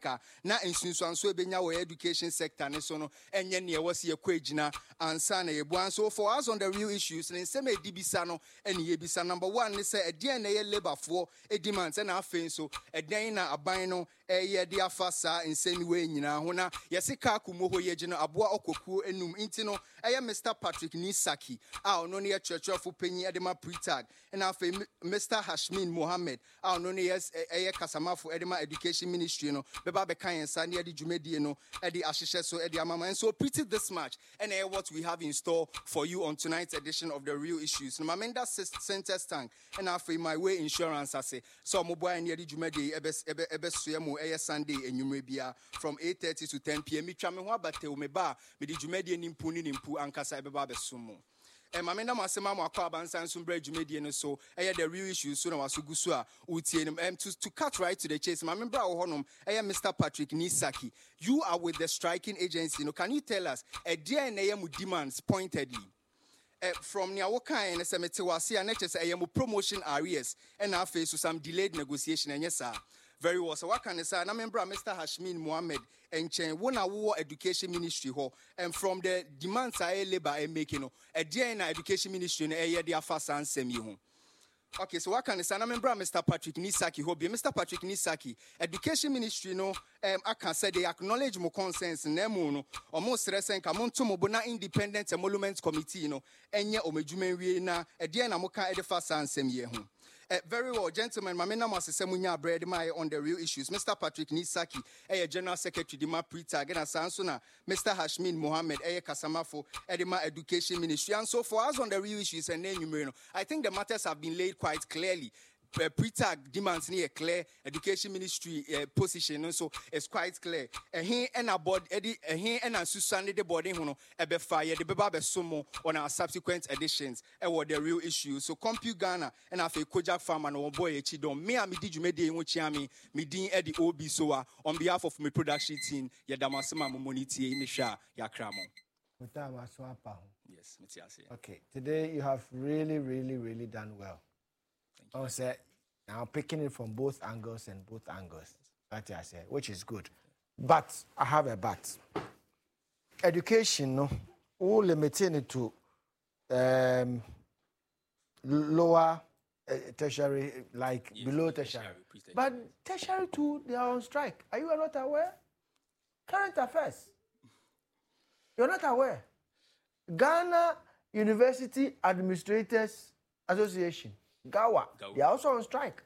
na nsunsuanso ebenya wo education sector ne so no enye ne wo se yekwagina ansa na yebuan. So for us on the real issues ne nsem edibisa no ene yebisa. Number 1 ne say edien na ye labor for demand na afen so edien na aban no ye de afa sa nsem we nyina ho na yesika akumo ho ye gina aboa okokuo enum inti no Mr. Patrick Nisaki ono ne ye churchofo panyi edema pre-tag na afen Mr. Hashmin Mohammed ono ne ye kasamafo edema education ministry no beba be kan yensa ne de dwumedie no de ahyehye so de amama. And so pretty this match and what we have in store for you on tonight's edition of The Real Issues. No Mamenda Center Tank and after My Way Insurance ase so mo boy ne de dwumedie ebe soemo Sunday enyumre bia from 8:30 to 10 p.m. Me twa me ho abate o me ba me de dwumedie nimpu ankasa ebeba besumo. Mamenda masema mo akwa abansan so bra dwumedie no so The Real Issues so na wasugu so a utie no to cut right to the chase. Mamembra wo honom Mr. Patrick Nisaki, you are with the striking agency. No, can you tell us dear na mu demands pointedly from nia wokan na semete wase a say promotion areas and na face some delayed negotiation and yes sir. Very well. So what can I say? I remember Mr. Hashmin Mohammed and Chen wona wo education ministry ho and from the demands I labor making a dear in education ministry na ye dia fast ansem yi ho. Okay, so what can I say? I remember Mr. Patrick Nisaki ho be Mr. Patrick Nisaki education ministry no I can say they acknowledge mo concerns na mo no almost resen ka mo nto mo na independent emolument committee no enye omedwuma wie na e dear na mo kan e de fast ansem yi ho. Very well, gentlemen. Mamena Masesemunya bread my on The Real Issues. Mr. Patrick Nisaki, General Secretary Dima Pre-tag, and Sansuna, Mr. Hashmin Mohammed, Kasamafo, Edema Education Ministry. And so for us on The Real Issues and then I think the matters have been laid quite clearly. Pre-tag demands near clear education ministry position, and so it's quite clear. He and a board, he and a Susan the boarding hono, ebe fire the beba sumo on our subsequent editions. What The Real Issues. So Compu Ghana and after Kojak Farm and one boy Chidon. Me and me did you made in which me din Eddie Obi so on behalf of my production team, Yadamasama Moniti Misha Yakramo. Yes, okay. Today you have really done well. I say now picking it from both angles and both angles. That I say, which is good. But I have a but. Education, no, all limiting it to lower tertiary, like below tertiary. But tertiary too, they are on strike. Are you not aware? Current affairs. You're not aware. Ghana University Administrators Association. Gawa, they are also on strike.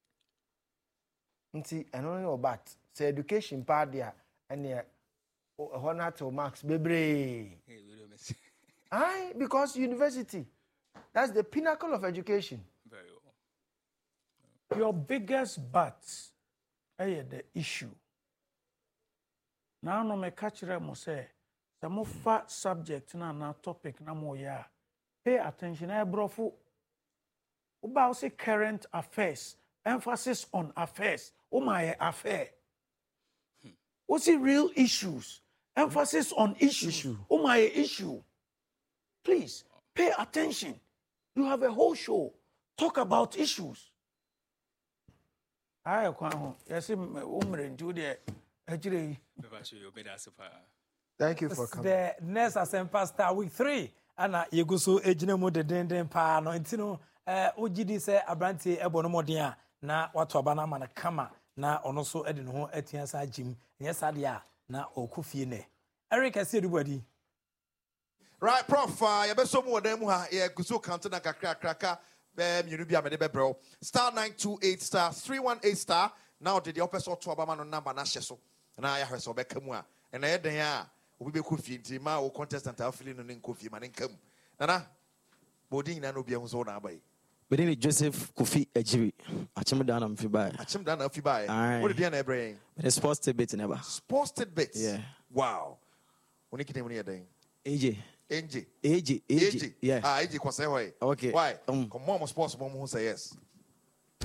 Nti, I don't know about say education part there and the honor to Max Bebre. Aye, because university, that's the pinnacle of education. Very well. Your biggest but the issue. Now no me catch mo say the mo fa subject na topic na mo ya. Pay attention, brofu. About say current affairs, emphasis on affairs. Oh my affair. What's the real issues? Emphasis on issue. Oh my issue. Please pay attention. You have a whole show. Talk about issues. I yes, thank you for coming. The next Asempa Star Week 3. Ana yeguso ejinemu de den pa no ntino ogidi se abrantie ebo no modern na wato abana ma na kama na ono so ede no ho atiansa agim nye sade a na okufie ne Eric Asiedubuadi. Right, Prof, yabeso mu odan mu ha yeguso count na kakra minu bia me de bebrel star 928 star 318 star now the opposite to abama no number na hye so na ya hweso be kamu a na ye den a obi be kofie nti ma o contestant afili no ne nkofie ma ne nkam nana bodin na no bia hu so na abai Bedini Joseph Kofi Ejiri Achimdana Mfibai Achimdana Mfibai. What did you na ebrey? The sports tidbit never. Sports tidbits. Yeah. Wow. Oni kite muni yading. AJ. AJ. AJ. Yeah. AJ kwase hoy. Okay. Why? Come on sports mom who say yes.